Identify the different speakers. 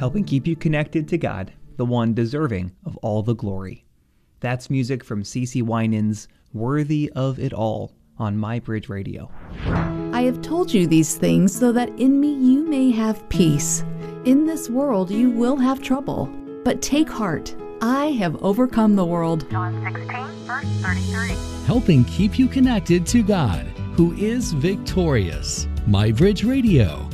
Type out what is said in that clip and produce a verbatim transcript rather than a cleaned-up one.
Speaker 1: helping keep you connected to God, the one deserving of all the glory. That's music from CeCe Winans' Worthy of It All on MyBridge Radio.
Speaker 2: I have told you these things so that in me you may have peace. In this world you will have trouble, but take heart. I have overcome the world.
Speaker 3: John sixteen, verse thirty-three.
Speaker 4: Helping keep you connected to God, who is victorious. MyBridge Radio.